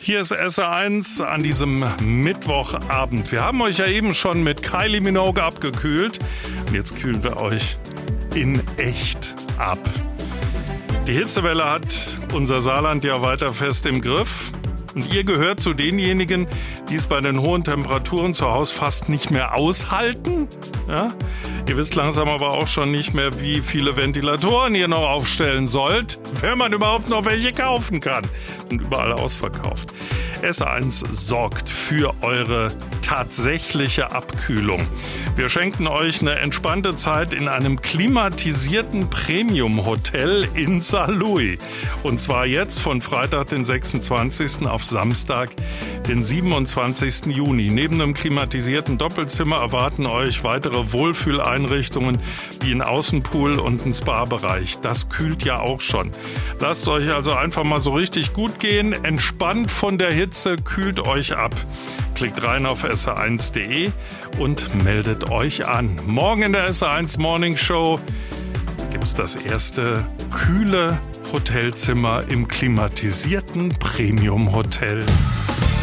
Hier ist SR1 an diesem Mittwochabend. Wir haben euch ja eben schon mit Kylie Minogue abgekühlt. Und jetzt kühlen wir euch in echt ab. Die Hitzewelle hat unser Saarland ja weiter fest im Griff. Und ihr gehört zu denjenigen, die es bei den hohen Temperaturen zu Hause fast nicht mehr aushalten. Ja? Ihr wisst langsam aber auch schon nicht mehr, wie viele Ventilatoren ihr noch aufstellen sollt, wenn man überhaupt noch welche kaufen kann. Und überall ausverkauft. SR1 sorgt für eure tatsächliche Abkühlung. Wir schenken euch eine entspannte Zeit in einem klimatisierten Premium-Hotel in Saarlouis. Und zwar jetzt von Freitag, den 26. auf Samstag, den 27. Juni. Neben einem klimatisierten Doppelzimmer erwarten euch weitere Wohlfühleinrichtungen wie ein Außenpool und ein Spa-Bereich. Das kühlt ja auch schon. Lasst euch also einfach mal so richtig gut gehen. Entspannt von der Hitze, kühlt euch ab. Klickt rein auf sr1.de und meldet euch an. Morgen in der SR1 Morning Show gibt es das erste kühle Hotelzimmer im klimatisierten Premium Hotel.